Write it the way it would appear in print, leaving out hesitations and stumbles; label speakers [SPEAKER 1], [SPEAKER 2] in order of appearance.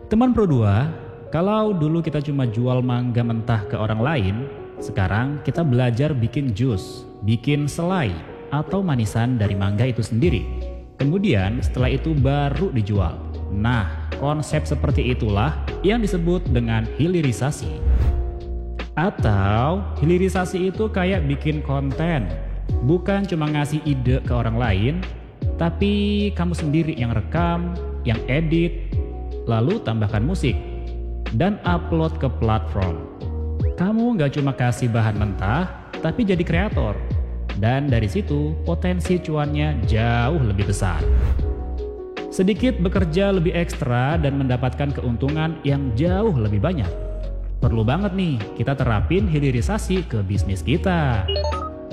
[SPEAKER 1] Teman Pro 2, kalau dulu kita cuma jual mangga mentah ke orang lain, sekarang kita belajar bikin jus, bikin selai, atau manisan dari mangga itu sendiri. Kemudian setelah itu baru dijual. Nah, konsep seperti itulah yang disebut dengan hilirisasi. Atau hilirisasi itu kayak bikin konten, bukan cuma ngasih ide ke orang lain, tapi kamu sendiri yang rekam, yang edit, lalu tambahkan musik, dan upload ke platform. Kamu gak cuma kasih bahan mentah, tapi jadi kreator. Dan dari situ potensi cuannya jauh lebih besar. Sedikit bekerja lebih ekstra dan mendapatkan keuntungan yang jauh lebih banyak. Perlu banget nih kita terapin hilirisasi ke bisnis kita.